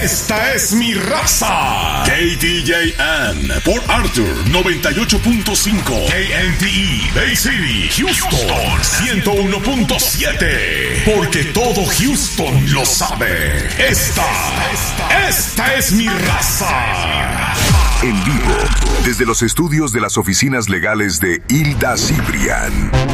Esta es mi raza. KDJM, Port Arthur 98.5. KNTE, Bay City, Houston 101.7. Porque todo Houston lo sabe. Esta es mi raza. En vivo, desde los estudios de las oficinas legales de Hilda Cibrián.